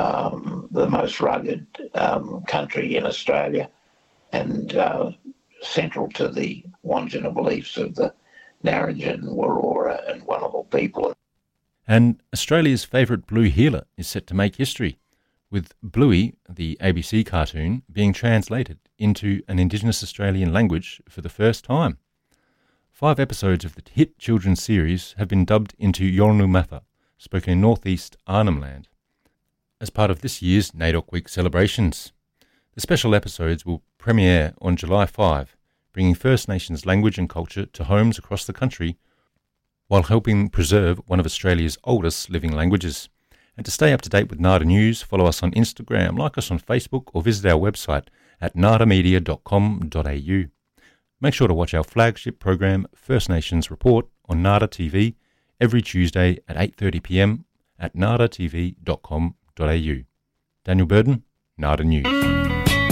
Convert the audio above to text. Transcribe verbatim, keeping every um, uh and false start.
um, the most rugged um, country in Australia, and uh, central to the Wandjina beliefs of the Narrabeen, Wurrura and Wullabal people. And Australia's favourite blue heeler is set to make history, with Bluey, the A B C cartoon, being translated into an Indigenous Australian language for the first time. Five episodes of the hit children's series have been dubbed into Yolngu Matha, spoken in northeast Arnhem Land, as part of this year's NAIDOC Week celebrations. The special episodes will premiere on July fifth, bringing First Nations language and culture to homes across the country while helping preserve one of Australia's oldest living languages. And to stay up to date with NADA News, follow us on Instagram, like us on Facebook, or visit our website at nada media dot com dot a u. Make sure to watch our flagship program, First Nations Report, on NADA T V every Tuesday at eight thirty p m at nada t v dot com dot a u. Daniel Burden, NADA News.